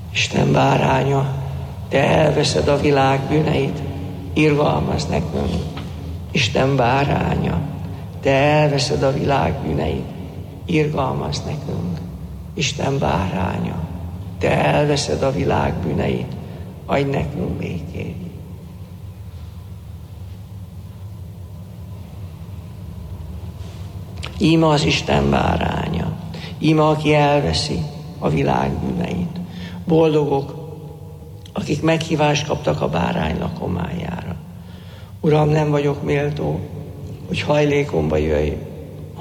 Isten báránya, te elveszed a világ bűneit, irgalmazz nekünk. Isten báránya, te elveszed a világ bűneit, irgalmazz nekünk. Isten báránya, te elveszed a világ bűneit, adj nekünk békét. Íme az Isten báránya, íme aki elveszi a világ bűneit. Boldogok, akik meghívást kaptak a bárány lakomájára. Uram, nem vagyok méltó, hogy hajlékomba jöjj,